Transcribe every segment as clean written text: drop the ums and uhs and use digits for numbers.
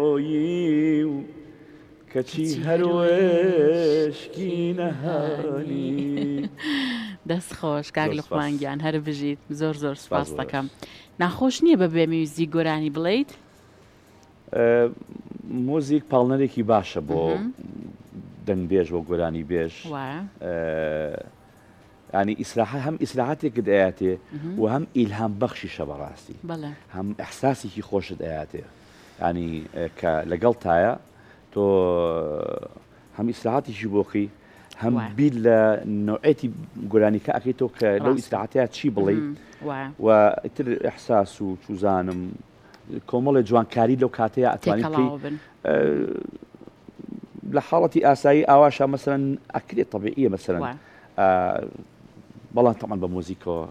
کەچی هەروێشکی نەهانی دەست خۆش کاک لوقمانگیان هەر بژیت زۆر زۆر سپاس دەکەم. ناخۆش نییە بە بێ میوزیک گۆرانی بڵیت؟ مۆزیک پاڵنەرێکی باشە بۆ دەنگبێژ بۆ گۆرانی بێژ ینی ئیسراحە هەم ئیسراحەتێکت ئاياتێ و هەم ئیلهام بەخشیشە بەڕاستی هەم ئەحساسێکی خۆشت ئاياتێ ینی کە لەگەڵ تایە تۆ هەم ئیسراحەتیشی بۆخی هەم بیر لە نوعێتی گۆرانیکە ئەکەیتەوە کە لەو ئیسراحەتەیە چی بڵێ و ئیتر ئەحساس و چوزانم کۆمەڵی جوانکاری لەو کاتەیە ئەتوانی لە حاڵەتی ئاسایی ئاواشە مەسەرەن ئەکرێت طبیعیە مەسەرەن بەڵام تەمان بە مۆزیکەوە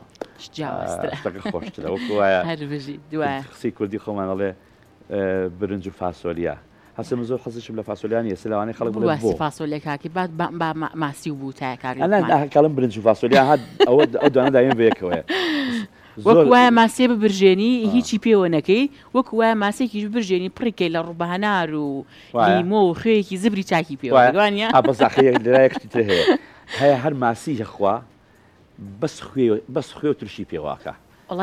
خۆشترە وەکو وایە قسەی کوردی خۆمانەڵێ برنج و فاسۆلیا هەستم زۆر حەزشم لە فاسۆلیانی ئێستا لەوانەیە خەڵک بڵێ بۆ فاسۆلیا کاکی بعد ماسی و بوو تایە کاڵم برنج و فاسۆلیا هات ئەوە دوانە دایم بەیەکەوەیە وەک وایە ماسیێ ببرژێنی هیچی پێوە نەکەی وەک وایە ماسێکیش ببرژێنی پڕێکەی لە ڕووبەهەنار و لیمۆ و خوێیەکی زبری چاکی پێوانە بەزاخەیە لەلایەکتی تر هەیە هەر ماسی هەخوا بەس خوێ و ترشی پێواکە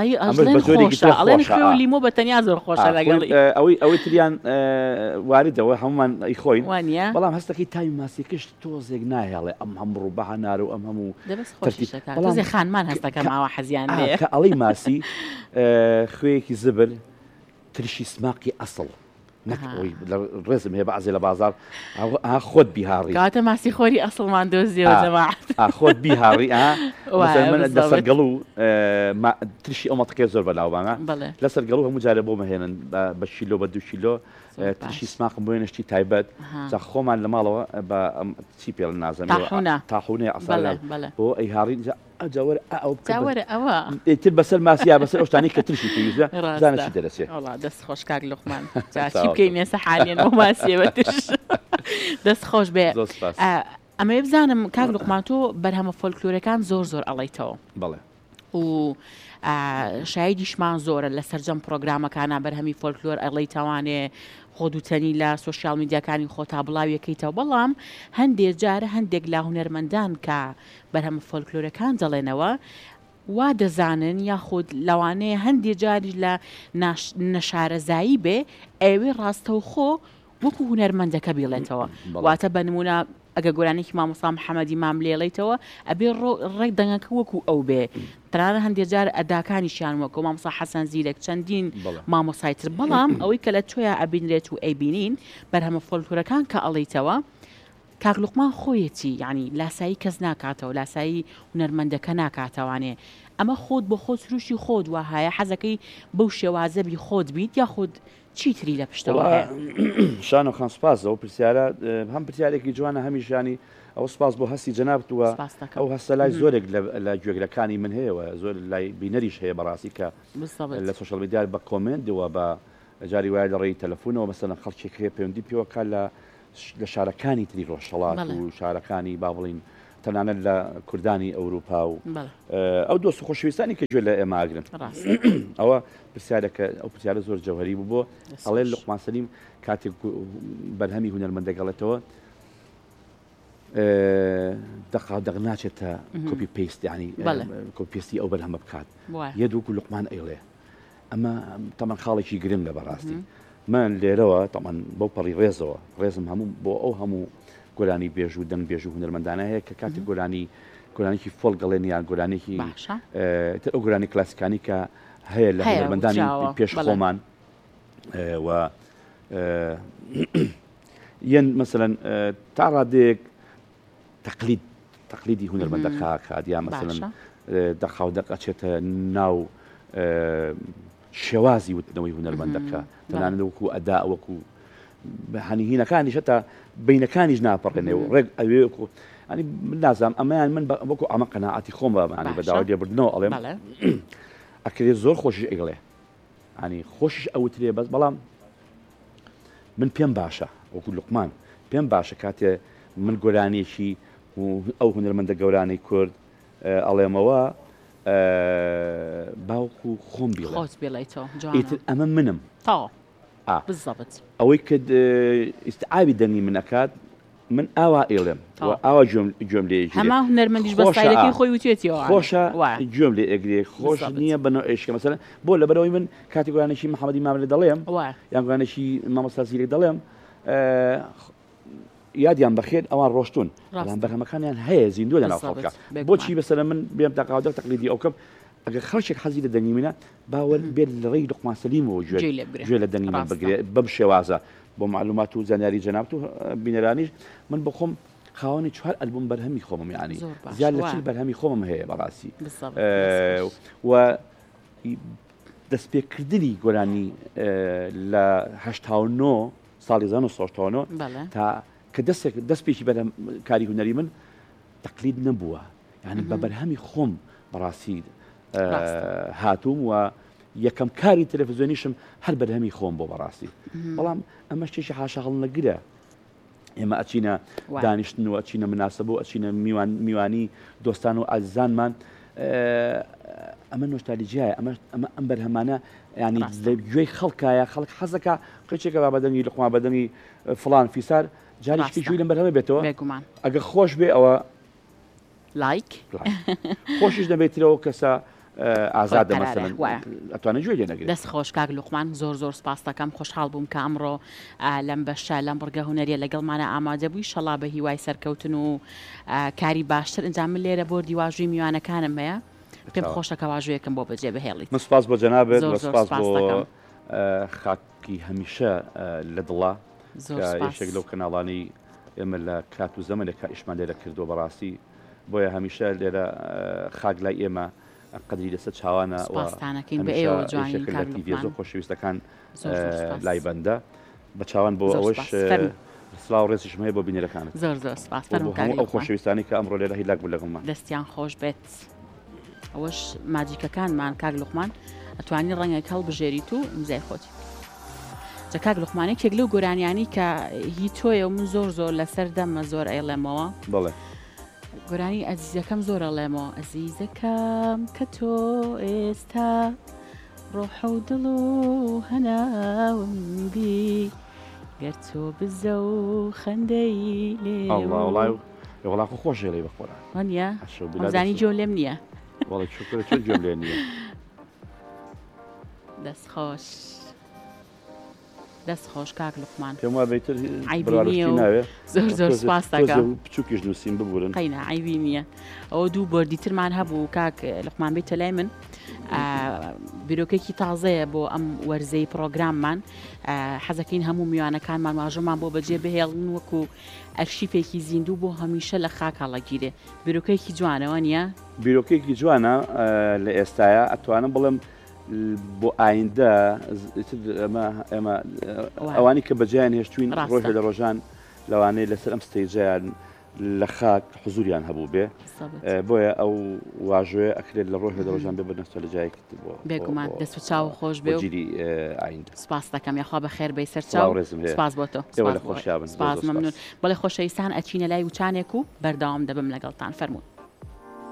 ئەڵێن خوێ و لیمۆ بە تەنیا زۆر خۆشە لەگەڵی ئەوەی تریان واردەوە هەمومان ئەیخۆین بەڵام هەستەکەی تاوی ماسیکەش تۆزێک نایهێڵێ ئەم هەموو ڕووبەهەنار و ئەم هەموو تەرتیب خانمان هەستەکە ماوە حەزیان لێ کە ئەڵەی ماسی خوێیەکی زبر ترشی سماقی ئەسڵ نەکەوەی ڕێزم هەیە بەعزێ لە بازار خۆت بیهاڕی کاتە ماسی خۆری ئەسڵمان دۆزیەوە جەماعەت خۆت بیهاڕی من لەسەر گەڵ و ترشی ئەومەتەکەی زۆر بەلاوبانە لەسەر گەڵ و هەموو جارە بۆ مەهێنن بە شیلۆ بە 2 شیلۆ ترشی سماقم بۆ نشتی تایبەت خۆمان لە ماڵەوە بە چی پێڵ نازانم تاحونەیە ئەسڵ بۆ ئەیهاڕی ئەجاوەرە ئەوە تر بەسەر ماسییا بەسەر ئەوشتانی کە ترشی پێویستە زانە چی دەرەسێت دەست خۆش کاک لوقمان چی بکەین ێستا حالێن ئەو ماسیەوە ترش دەست خۆش بێ ئەمە بزانم کاک لوقمان تۆ بەرهەمە فۆلکلۆرەکان زۆر زۆر ئەڵێیتەوە بەڵێ و شایدیشمان زۆرە لە سەرجەم پرۆگرامەکانە بەرهەمی فۆلکلۆر ئەڵێی تاوانێ خۆ دووتەنی لە سوۆسیال میدیاکانی خۆ تا بڵاویەکەیتەوە بەڵام هەندێک جارە هەندێک لا هونەرمەندان کە بەرهەمە فۆلکلۆرەکان دەڵێنەوە وا دەزانن یاخود لەوانەیە هەندێک جاریش لە نەشارەزایی بێ ئەوێ ڕاستەوخۆ وەکو هونەرمەندەکە بێڵێتەوە واتە بە نمونە ئەگە گۆرانێکی مامۆستا محەممەدی مام لێڵێتەوە ئەبێ ڕێک دەنگەکە وەکو ئەو بێ تەنانە هەندێک جار ئەداکانیشیان وەکو مامۆستا حەسەن زیرێک چەندین مامۆسایتر بەڵام ئەوەی کە لە تۆیە ئەبینرێت و ئەیبینین بەرهەمە فۆلکلۆرەکان کە ئەڵێیتەوە کاک لوقمان خۆیەتی یعنی لاسایی کەس ناکاتەوە لاسایی هونەرمەندەکە ناکاتەوانێ ئەمە خۆت بۆ خۆت سروشی خۆت وهایە حەزەکەی بەو شێوازەبی خۆت بیت یاخود چیتری لە پشتەوە شان و خان سپاس ئەو پرسیارە هەم پرسیارێکی جوانە هەمیشانی ئەو سپاس بۆ هەستی جەنابتووە ئەو هەستە لای زۆرێک لە گوێگرەکانی من هەیەوە زۆر لای بینەریش هەیە بەڕاستی کە لە سوشەڵ میدیا بە کۆمنتەوە بە جاری وایە لە ڕێی تەلەفۆنەوە مەسەلەن خەڵکێک هەیە پەیوەندی پێوەکە لە شارەکانی تری ڕۆژهەڵات و شارەکانی با بڵین تەنانەت لە کوردانی ئەوروپا و ئەو دۆست و خۆشەویستانی کە گوێ لە ئێمە ئاگرن ئەوە پرسیارەکە ئەو پرسیارە زۆر جەوهەری بوو بۆ ئەڵێ لوقمان سەلیم کاتێک بەرهەمی هونەرمەندەگەڵێتەوە دەق ناچێتە کۆپی پێست ینی کۆپیستی ئەو بەرهەمە بکات یە دووکو لوقمان ئەیڵێ ئەمە تەمان خاڵێکی گرنگە بەڕاستی من لێرەوە تەمان بەو پەڕی ڕێزەوە ڕێزم هەموو بۆ ئەو هەموو گۆرانی بێژ و دەنگ بێژ و هونەرمەندانە هەیە کە کاتی گۆرانێکی فۆڵ گەڵێن یان گۆرانێکی ئەو گۆرانی کلاسیکانی کە هەیە لە هونەرمەندانی پێش خۆمان و یەن مەسەلەن تا ڕادێک تەقلیدی هونەرمەندەکە کات یا مەسەلەن دەخاو دەقەچێتە ناو شێوازی وتنەوەی هونەرمەندەکە تەنانەت وەکو ئەدا وەکو هەنیهینەکانیش هەتا بینەکانیش ناپەڕێنێ و ڕێک ئەوێ وەکو ئەنی نازانم ئەمەیان من وەکو ئەمە قەناعەتی خۆم بەمانی بەداوای لێبردنەوە ئەڵێم ئەکرێت زۆر خۆشیش ئەیڵێ ئەنی خۆشیش ئەوترێ بەس بەڵام من پێم باشە وەکو لوقمان پێم باشە کاتێ من گۆرانێکی ئەو هونەرمەندە گەورانەی کورد ئەڵێمەوە باوکو خۆم بیڵێ خۆت بێڵێتەوە ئەمە منم بالضبط ئەوەی کە ئیسعابی دەنگی منەکات من ئاوا ئێڵێم ئاوا گوێم لێ هەما هونەرمەندیش بە ستایلەکەی خۆی وتێتیەوە خۆشە گوێم لێ ئەگرێ خۆش نییە بەنەوە عێشکە مەسەلەن بۆ لەبەرەوەی من کاتی گویانێکی محەممەدی ماملێ دەڵێم یان گویانێکی مامۆستازیرێک دەڵێم یادیان بەخێر ئەوان ڕۆشتون بەڵام بەرهەمەکانیان هەیە زیندوە لە ناو خەڵکە بۆچی بەسەر من بێم تاقاودەر تەقلیدی ئەو کەم ئەگەر خەڵکێک حەزی لە دەنگی منە باوە بێت لە ڕێی لوقمان سەلیمەوە گوێ لە دەنگی من بگرێ بەم شێوازە بۆ معلومات و زانیاری جەنابەت و بینەرانیش من بخۆم خاوەنی 4 ئەلبوم بەرهەمی خۆمم یعنی زیاد لە 40 بەرهەمی خۆمم هەیە بەڕاستی و دەستپێکردنی گۆرانی لە 89 ساڵی 1970 تا کە دەستپێکی بەرهەم کاری هونەری من تەقلید نەبووە یعنی بە بەرهەمی خۆم بەڕاستی هاتووم و یەکەم کاری تەلەڤیزیۆنیشم هەر بەرهەمی خۆم بۆ بەڕاستی بەڵام ئەمە شتێکی حاشا هەڵنەگرە ئێمە ئەچینە دانیشتن و ئەچینە مناسبە و ئەچینە میوانی دۆستان و ئازیزانمان ئەمە نۆشتالیجیایە ئەمە ئەم بەرهەمانە ینی لە گوێی خەڵکایە خەڵک حەزەکە قچێکە با بەدەنگی لەخوا بەدەنگی فڵان فیسار جاریشتی جووی لەم بەرهەمە بێتەوە ئەگە خۆش بێ ئەوە لایک خۆشیش دەبێتەوە کەسە ئازادە مەسەلەن ئەتوانێت گوێ لێ نەگرێت دەست خۆش کاک لوقمان زۆر سپاس دەکەم خۆشحاڵ بووم کە ئەمڕۆ لەم بەشە لەم ڕگە هونەریە لەگەڵمانە ئامادە بووی شەڵا بە هیوای سەرکەوتن و کاری باشتر ئەنجام من لێرە بۆ دیواژووی میوانەکانم هەیە پێم خۆشەکە واژوەیەکم بۆ بەجێ بهێڵیت من سپاس بۆ جەنابێت سپاس بۆ خاکی هەمیشە لە دڵا یەکێک لەو کەناڵانی ئێمە لە کات و زەمانێکە ئیشمان لێرە کردو بەڕاستی بۆیە هەمیشە لێرە خاک لای ئێمە قدری لەسەر چاوانە لە تیڤێزۆ خۆشەویستەکان لای بەندە بە چاوان بۆ ئەوەش سلااو ڕێزیشم هەیە بۆ بینەرەکانت ئەو خۆشەویستانی کە ئەمڕۆ لێرە هیلاک بوو لەگەڵمان دەستیان خۆش بێت ئەوەش ماجیکەکانمان کاک لوقمان ئەتوانی ڕەنگێک هەڵبژێریت و ئیمزای خۆتی جا کاک لوقمانێکێک لەو گۆرانیانی کە هی تۆیە و من زۆر لەسەر دەمە زۆر ئەیڵێمەوە بڵێ گۆرانی ئەزیزەکەم زۆر ئەڵێمەوە ئەزیزەکەم کە تۆ ئێستا ڕۆح و دڵ و هەناوم بی گەر تۆ بزە و خەندەی لێ وڵاق خۆشێ لێ بخۆران وانە ئەمزانی جۆ لێم نییە وڵی شکر چۆن جۆم لێ نییە دەستخۆش دەست خۆش کاک لوقمان پێم وا بێتتر ناوێ زۆر سپاس دەکەم بچووکیش نووسین ببورن قەینە عیبی نییە ئەوە دوو بۆردی ترمان هەبوو کاک لوقمان بێتە لای من بیرۆکێکی تازەیە بۆ ئەم وەرزەی پرۆگراممان حەزەکەین هەموو میوانەکانمان واژەمان بۆ بەجێ بهێڵن وەکو ئەرشیفێکی زیندوو بۆ هەمیشە لە خاک هەڵەگیرێ بیرۆکەیەکی جوانەوە نییە بیرۆکێکی جوانە لە ئێستاە ئەتوانم بڵم بۆ ئایندە ئێمە ئەوانی کە بەجیان هێشتوین ڕۆژە لە ڕۆژان لەوانەیە لەسەر ئەم ستەیجیان لە خاک حزوریان هەبوو بێ بۆیە ئەو واژوێ ئەکرێت لە ڕۆژە لە ڕۆژان بێ بنەستە لە جایەک بێگومان دەست و چاو خۆش بێ جیری ئایندە سپاس دەکەم یاخوا بە خێر بەی سەر چاو سپاس بۆ تۆ خۆشیاون سپاس مەمنون بەڵێ خۆشەویستان ئەچینە لای وچانێک و بەردەوام دەبم لەگەڵتان فەرموون